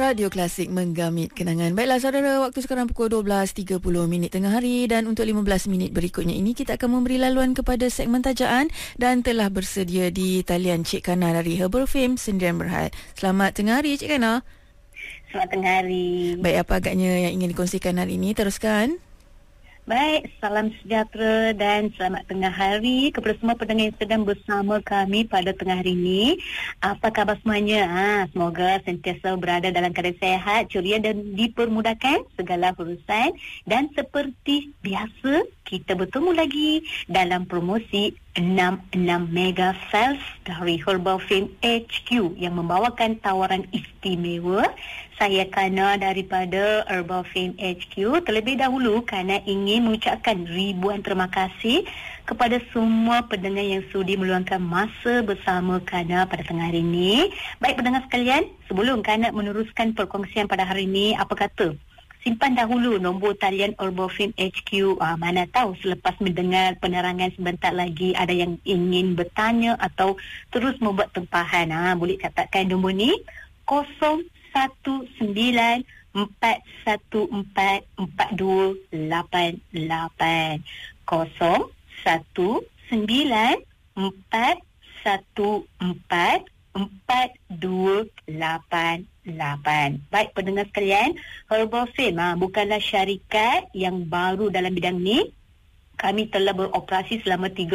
Radio Klasik menggamit kenangan. Baiklah saudara, waktu sekarang pukul 12.30 tengah hari, dan untuk 15 minit berikutnya ini kita akan memberi laluan kepada segmen tajaan, dan telah bersedia di talian Cik Kana dari Herbal Fame Sdn Bhd. Selamat tengah hari Cik Kana. Selamat tengah hari. Baik, apa agaknya yang ingin dikongsikan hari ini? Teruskan. Baik, salam sejahtera dan selamat tengah hari kepada semua pendengar yang sedang bersama kami pada tengah hari ini. Apa khabar semuanya? Semoga sentiasa berada dalam keadaan sehat, ceria dan dipermudahkan segala urusan. Dan seperti biasa, kita bertemu lagi dalam promosi 66 Mega Sales dari Herbal Fame HQ yang membawakan tawaran istimewa. Saya Kana daripada Herbal Fame HQ terlebih dahulu kerana ingin mengucapkan ribuan terima kasih kepada semua pendengar yang sudi meluangkan masa bersama Kana pada tengah hari ini. Baik pendengar sekalian, sebelum Kana meneruskan perkongsian pada hari ini, apa kata simpan dahulu nombor talian Herbal Fame HQ. Mana tahu selepas mendengar penerangan sebentar lagi ada yang ingin bertanya atau terus membuat tempahan. Boleh katakan nombor ni 01941444288. 01941444288. Baik pendengar sekalian, Herbal Fame bukanlah syarikat yang baru dalam bidang ni. Kami telah beroperasi selama